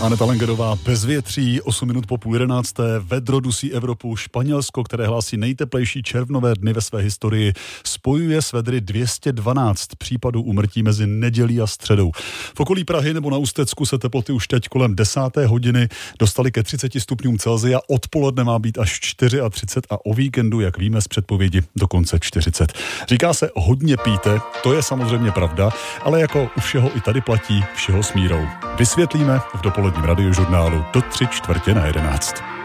Aneta Langerová, bezvětří, 8 minut po 11:30, vedro dusí Evropu. Španělsko, které hlásí nejteplejší červnové dny ve své historii, spojuje s vedry 212 případů úmrtí mezi nedělí a středou. V okolí Prahy nebo na Ústecku se teploty už teď kolem 10. hodiny dostaly ke 30 stupňům Celsia. Odpoledne má být až 34 a o víkendu, jak víme z předpovědi, dokonce 40. Říká se hodně píte, to je samozřejmě pravda, ale jako u všeho i tady platí všeho s mírou. Vysvětlíme v dopoledním radiožurnálu do 3/4 na 11.